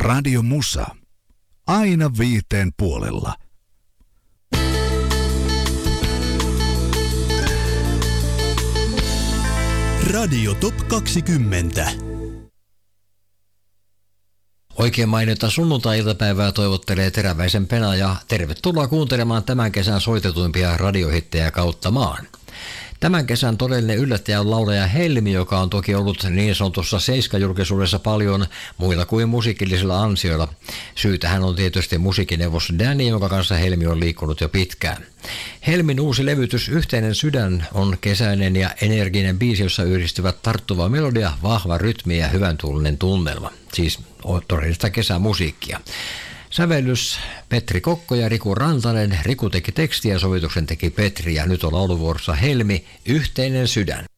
Radio Musa. Aina 5:00. Radio Top 20. Oikein mainita sunnuntai-iltapäivää toivottelee Teräväisen Pena ja tervetuloa kuuntelemaan tämän kesän soitetuimpia radiohittejä kautta maan. Tämän kesän todellinen yllättäjä on laulaja Helmi, joka on toki ollut niin sanotussa seiskajulkisuudessa paljon muilla kuin musiikillisilla ansioilla. Syytähän on tietysti musiikkineuvos Danny, jonka kanssa Helmi on liikkunut jo pitkään. Helmin uusi levytys Yhteinen sydän on kesäinen ja energinen biisi, jossa yhdistyvät tarttuva melodia, vahva rytmi ja hyvän tuulinen tunnelma. Siis todellista kesämusiikkia. Sävellys Petri Kokko ja Riku Rantanen. Riku teki tekstiä ja sovituksen teki Petri ja nyt on lauluvuorossa Helmi, Yhteinen sydän.